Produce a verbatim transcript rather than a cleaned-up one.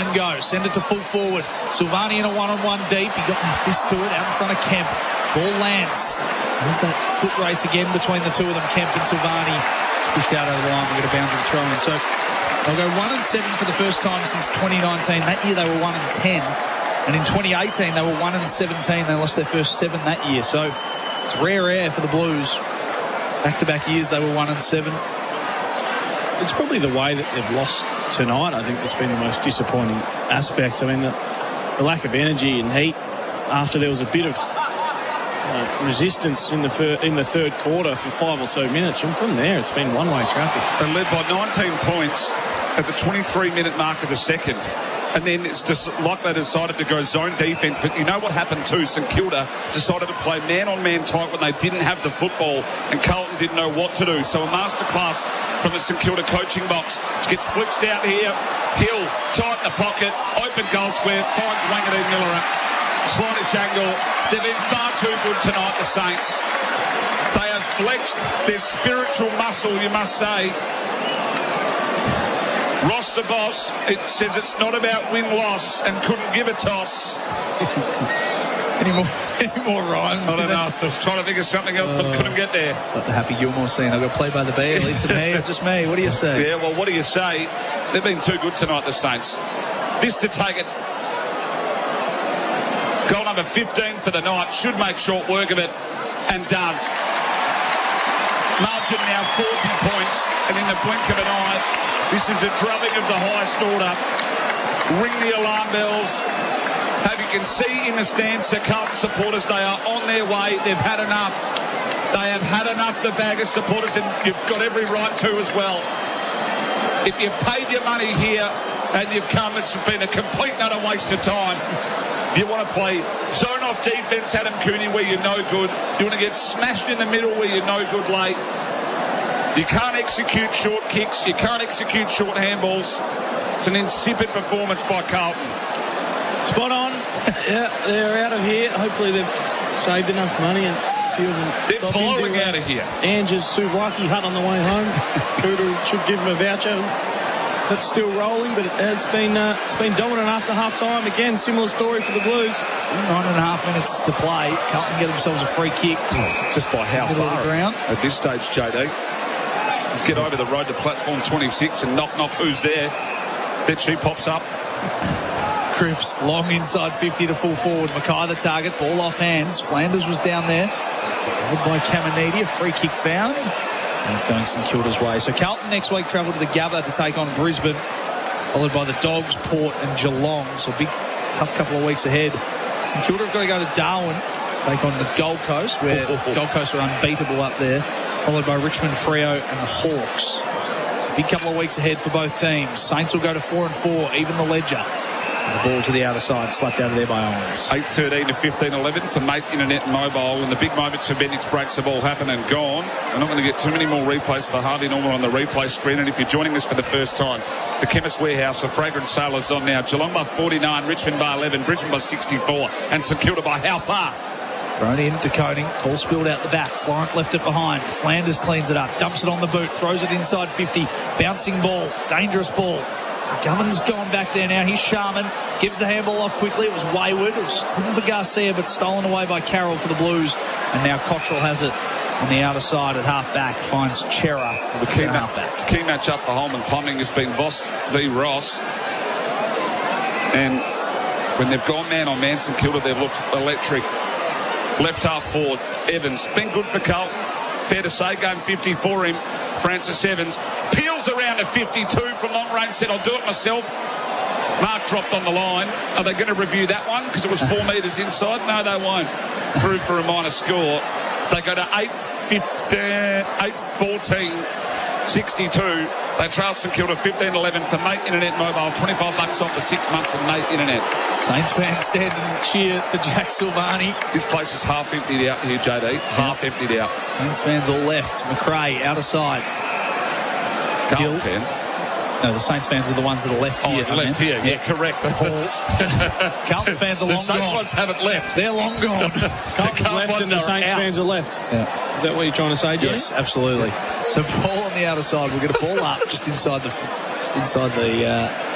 and go. Send it to full forward. Silvani in a one-on-one deep. He got the fist to it out in front of Kemp. Ball lands. There's that foot race again between the two of them, Kemp and Silvani. Pushed out over the line. We've got a boundary throw in. So they'll go one and seven for the first time since twenty nineteen. That year they were one and ten. And in twenty eighteen they were one and seventeen. They lost their first seven that year. So it's rare air for the Blues. Back-to-back years they were one and seven. It's probably the way that they've lost tonight. I think that's been the most disappointing aspect. I mean, the, the lack of energy and heat after there was a bit of uh, resistance in the fir- in the third quarter for five or so minutes. And from there, it's been one-way traffic. They led by nineteen points at the twenty-three minute mark of the second. And then it's just like they decided to go zone defence. But you know what happened too? St Kilda decided to play man-on-man tight when they didn't have the football, and Carlton didn't know what to do. So a masterclass from the St Kilda coaching box. Gets flipped out here. Hill, tight in the pocket, open goal square, finds Wanganeen Miller at slightish angle. They've been far too good tonight, the Saints. They have flexed their spiritual muscle, you must say. Ross the boss, it says it's not about win-loss and couldn't give a toss. Any more, any more rhymes? I don't know. I was trying to think of something else, but uh, couldn't get there. It's like the Happy Gilmore scene. I've got played by the Beal. It's me or just me. What do you say? Yeah, well, what do you say? They've been too good tonight, the Saints. This to take it. Goal number fifteen for the night. Should make short work of it, and does. Margin now forty points, and in the blink of an eye, this is a drubbing of the highest order. Ring the alarm bells. As you can see in the stands, the Carlton supporters, they are on their way. They've had enough. They have had enough, the Baggers supporters, and you've got every right to as well. If you've paid your money here and you've come, it's been a complete and utter waste of time. You want to play zone-off defence, Adam Cooney, where you're no good. You want to get smashed in the middle where you're no good late. You can't execute short kicks. You can't execute short handballs. It's an insipid performance by Carlton. Spot on. Yeah, they're out of here. Hopefully they've saved enough money and a few of them. They're pouring out of here. Ange's Souvlaki hut on the way home. Poodle should give him a voucher. That's still rolling, but it has been uh, it's been dominant after half time. Again, similar story for the Blues. Still nine and a half minutes to play. Carlton get themselves a free kick. Just by how Middle far of the ground. At this stage, J D. Get over the road to platform twenty-six and knock, knock, who's there? Then she pops up. Cripps, long inside fifty to full forward. Mackay the target, ball off hands. Flanders was down there. Led by Caminiti, a free kick found. And it's going St Kilda's way. So Carlton next week travel to the Gabba to take on Brisbane, followed by the Dogs, Port and Geelong. So a big, tough couple of weeks ahead. St Kilda have got to go to Darwin to take on the Gold Coast, where oh, oh, oh. Gold Coast are unbeatable up there, followed by Richmond, Freo and the Hawks. So a big couple of weeks ahead for both teams. Saints will go to four and four, even the ledger. The ball to the outer side, slapped out of there by Owens. eight thirteen to fifteen eleven for Mate Internet Mobile. When the big moments for Bendix breaks have all happened and gone. We're not going to get too many more replays for Harvey Norman on the replay screen. And if you're joining us for the first time, the Chemist Warehouse, the fragrant sale is on now. Geelong by forty-nine, Richmond by eleven, Brisbane by sixty-four, and St Kilda by how far? Thrown in to Coating. Ball spilled out the back. Florent left it behind. Flanders cleans it up. Dumps it on the boot. Throws it inside fifty. Bouncing ball. Dangerous ball. Gummins gone back there now. He's Sharman. Gives the handball off quickly. It was wayward. It was hidden for Garcia, but stolen away by Carroll for the Blues. And now Cottrell has it on the outer side at half-back. Finds Chera. The key, ma- key match-up for Holman Plumbing has been Voss v Ross. And when they've gone man-on-man, St Kilda, they've looked electric. Left half forward, Evans. Been good for Carlton. Fair to say, game fifty for him. Francis Evans peels around to fifty-two from long range, said, I'll do it myself. Mark dropped on the line. Are they going to review that one because it was four metres inside? No, they won't. Through for a minor score. They go to eight fifteen, eight fourteen, sixty-two. They trail St Kilda fifteen eleven for Mate Internet Mobile. twenty-five bucks off for six months with Mate Internet. Saints fans stand and cheer for Jack Silvani. This place is half emptied out here, J D. Half yep. emptied out. Saints fans all left. McRae, outer side. Carlton fans? No, the Saints fans are the ones that are left oh, here. left here, yeah, yeah correct. Carlton fans are long the Saints gone. ones haven't left. They're long gone. Carlton left and the Saints out. fans are left. Yeah. Is that what you're trying to say, Joe? Yes, absolutely. So ball on the outer side. We'll get a ball up just inside the, just inside the. Uh,